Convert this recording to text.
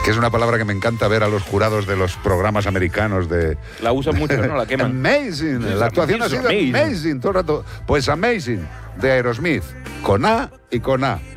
que es una palabra que me encanta ver a los jurados de los programas americanos de... La usan mucho, ¿no? La queman. Amazing, la actuación ha sido amazing todo el rato. Pues Amazing, de Aerosmith, con A y con A.